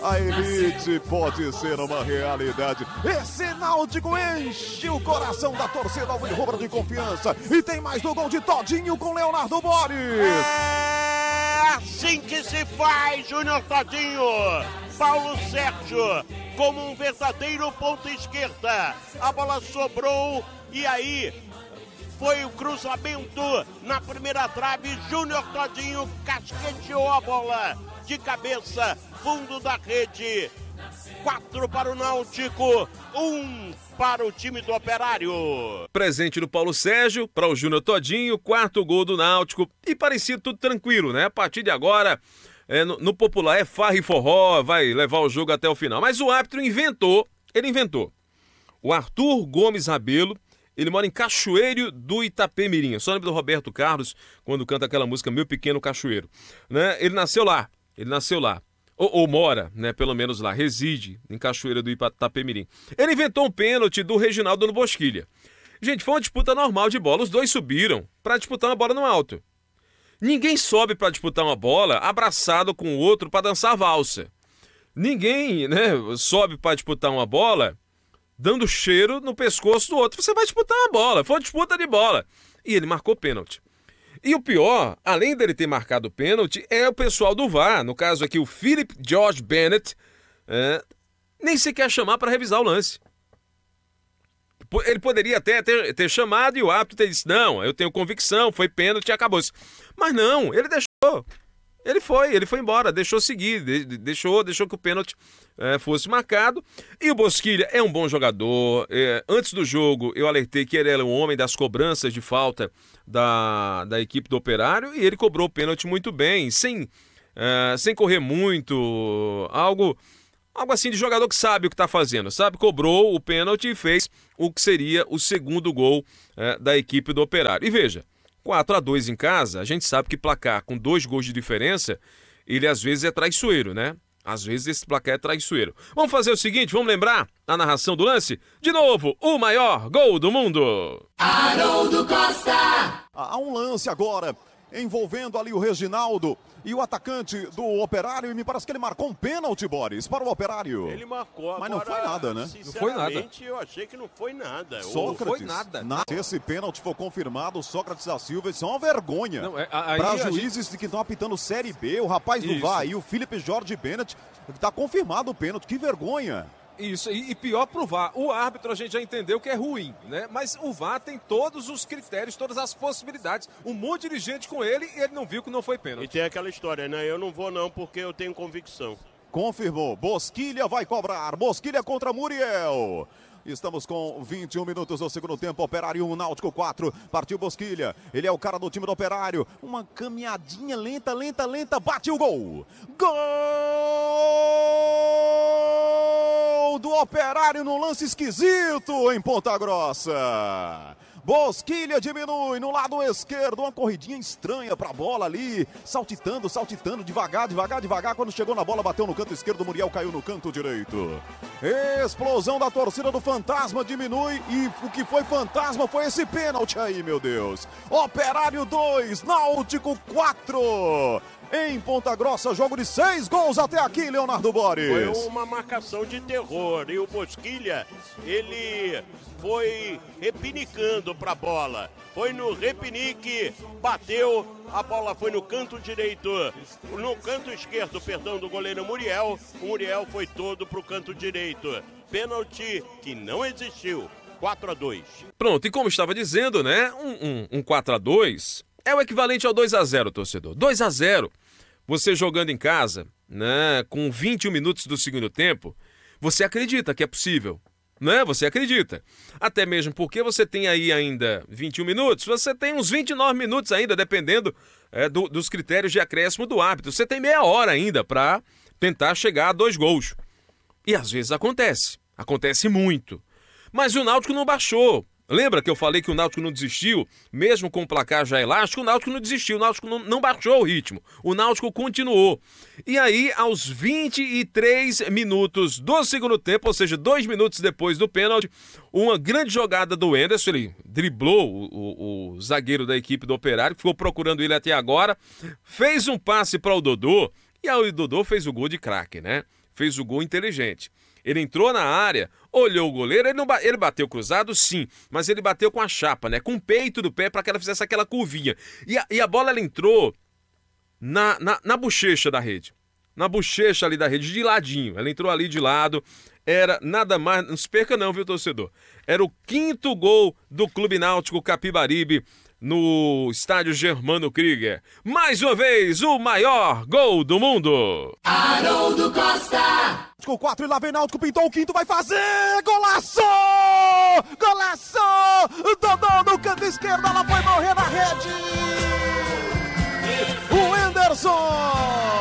A elite pode ser uma realidade. Esse Náutico enche o coração da torcida alvirrubra de confiança. E tem mais do gol de Todinho com Leonardo Boris. É assim que se faz, Júnior Todinho. Paulo Sérgio, como um verdadeiro ponta esquerda. A bola sobrou e aí foi o cruzamento na primeira trave. Júnior Todinho casqueteou a bola de cabeça, fundo da rede. 4 para o Náutico, 1 para o time do Operário. Presente do Paulo Sérgio, para o Júnior Todinho, 4º gol do Náutico. E parecia tudo tranquilo, né? A partir de agora, no popular é farra e forró, vai levar o jogo até o final. Mas o árbitro inventou. O Arthur Gomes Rabelo, ele mora em Cachoeiro do Itapemirim. Só lembro do Roberto Carlos, quando canta aquela música Meu Pequeno Cachoeiro. Né? Ele nasceu lá. Ou mora, né, pelo menos lá, reside em Cachoeira do Itapemirim. Ele inventou um pênalti do Reginaldo no Bosquilha. Gente, foi uma disputa normal de bola. Os dois subiram para disputar uma bola no alto. Ninguém sobe para disputar uma bola abraçado com o outro para dançar valsa. Ninguém, né, sobe para disputar uma bola dando cheiro no pescoço do outro. Você vai disputar uma bola, foi uma disputa de bola. E ele marcou pênalti. E o pior, além dele ter marcado o pênalti, é o pessoal do VAR, no caso aqui o Philip George Bennett, nem sequer chamar para revisar o lance. Ele poderia até ter chamado e o árbitro ter dito, não, eu tenho convicção, foi pênalti e acabou-se. Mas não, ele deixou. Ele foi embora, deixou seguir, deixou que o pênalti fosse marcado. E o Bosquilha é um bom jogador. Antes do jogo, eu alertei que ele era o homem das cobranças de falta da equipe do Operário e ele cobrou o pênalti muito bem, sem correr muito, algo assim de jogador que sabe o que está fazendo, sabe? Cobrou o pênalti e fez o que seria o segundo gol da equipe do Operário. E veja, 4-2 em casa, a gente sabe que placar com 2 gols de diferença, ele às vezes é traiçoeiro, né? Às vezes esse placar é traiçoeiro. Vamos fazer o seguinte, vamos lembrar a narração do lance? De novo, o maior gol do mundo. Haroldo Costa. Há um lance agora, envolvendo ali o Reginaldo e o atacante do Operário, e me parece que ele marcou um pênalti, Boris, para o Operário. Ele marcou, mas não foi nada, né? Não foi nada. Eu achei que não foi nada. Sócrates, não foi nada. Se esse pênalti for confirmado, o Sócrates da Silva, isso é uma vergonha. Para juízes que estão apitando Série B, o rapaz do VAR e o Philip George Bennett, está confirmado o pênalti, que vergonha. Isso, e pior pro VAR, o árbitro a gente já entendeu que é ruim, né? Mas o VAR tem todos os critérios, todas as possibilidades. Um monte de gente com ele e ele não viu que não foi pênalti. E tem aquela história, né? Eu não vou não porque eu tenho convicção. Confirmou, Bosquilha vai cobrar, Bosquilha contra Muriel. Estamos com 21 minutos do segundo tempo, Operário 1, Náutico 4, partiu Bosquilha, ele é o cara do time do Operário, uma caminhadinha lenta, bate o gol! Gol do Operário no lance esquisito em Ponta Grossa! Bosquilha diminui no lado esquerdo, uma corridinha estranha pra bola ali, saltitando, devagar, quando chegou na bola, bateu no canto esquerdo, Muriel caiu no canto direito. Explosão da torcida do Fantasma diminui e o que foi fantasma foi esse pênalti aí, meu Deus. Operário 2, Náutico 4. Em Ponta Grossa, jogo de 6 gols até aqui, Leonardo Boris. Foi uma marcação de terror e o Bosquilha, ele foi repinicando pra bola. Foi no repinique, bateu, a bola foi no canto direito, no canto esquerdo, perdão, do goleiro Muriel. O Muriel foi todo pro canto direito. Pênalti que não existiu. 4-2. Pronto, e como estava dizendo, né, um 4-2 é o equivalente ao 2-0, torcedor. 2-0. Você jogando em casa, né, com 21 minutos do segundo tempo, você acredita que é possível, né? Você acredita. Até mesmo porque você tem aí ainda 21 minutos, você tem uns 29 minutos ainda, dependendo dos critérios de acréscimo do árbitro. Você tem meia hora ainda para tentar chegar a 2 gols. E às vezes acontece muito. Mas o Náutico não baixou. Lembra que eu falei que o Náutico não desistiu? Mesmo com o placar já elástico, o Náutico não desistiu, o Náutico não baixou o ritmo. O Náutico continuou. E aí, aos 23 minutos do segundo tempo, ou seja, 2 minutos depois do pênalti, uma grande jogada do Enderson, ele driblou o zagueiro da equipe do Operário, que ficou procurando ele até agora, fez um passe para o Dodô, e aí o Dodô fez o gol de craque, né? fez o gol inteligente. Ele entrou na área, olhou o goleiro, ele bateu cruzado, sim, mas ele bateu com a chapa, né? Com o peito do pé para que ela fizesse aquela curvinha. E a bola ela entrou na bochecha da rede. Na bochecha ali da rede, de ladinho. Ela entrou ali de lado. Era nada mais, não se perca não, viu, torcedor? Era o 5º gol do Clube Náutico Capibaribe no estádio Germano Krieger. Mais uma vez, o maior gol do mundo. Haroldo Costa. Com 4 e lá vem Náutico, pintou o 5º, vai fazer! Golaço! Golaço! Dodô no canto esquerdo, ela foi morrer na rede! O Henderson!